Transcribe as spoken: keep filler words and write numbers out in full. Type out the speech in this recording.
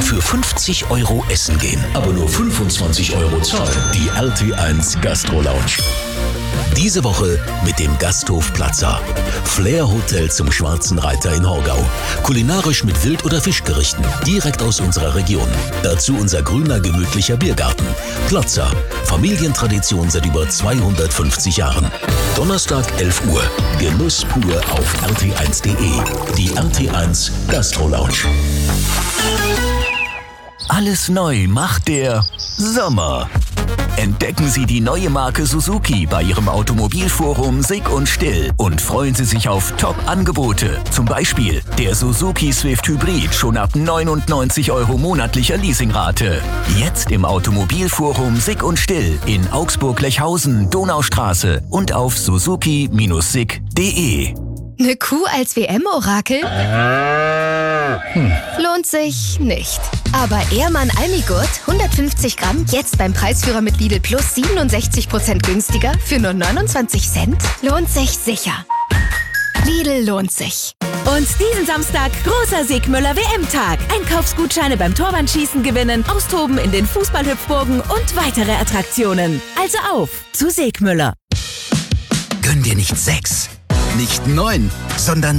für fünfzig Euro essen gehen, aber nur fünfundzwanzig Euro zahlen. Die R T eins Gastro Lounge. Diese Woche mit dem Gasthof Plaza. Flair Hotel zum Schwarzen Reiter in Horgau. Kulinarisch mit Wild- oder Fischgerichten, direkt aus unserer Region. Dazu unser grüner, gemütlicher Biergarten. Plaza. Familientradition seit über zweihundertfünfzig Jahren. Donnerstag elf Uhr. Genuss pur auf r t eins punkt d e. Die R T eins Gastro Lounge. Alles neu macht der Sommer. Entdecken Sie die neue Marke Suzuki bei Ihrem Automobilforum Sick und Still und freuen Sie sich auf Top-Angebote. Zum Beispiel der Suzuki Swift Hybrid schon ab neunundneunzig Euro monatlicher Leasingrate. Jetzt im Automobilforum Sick und Still in Augsburg-Lechhausen, Donaustraße und auf suzuki Bindestrich sick punkt d e. Eine Kuh als W M-Orakel? Hm. Lohnt sich nicht. Aber Ehrmann Almigurt, hundertfünfzig Gramm, jetzt beim Preisführer mit Lidl Plus siebenundsechzig Prozent günstiger für nur neunundzwanzig Cent? Lohnt sich sicher. Lidl lohnt sich. Und diesen Samstag großer Segmüller W M-Tag. Einkaufsgutscheine beim Torwandschießen gewinnen, austoben in den Fußballhüpfburgen und weitere Attraktionen. Also auf zu Segmüller. Gönn dir nicht sechs, nicht neun, sondern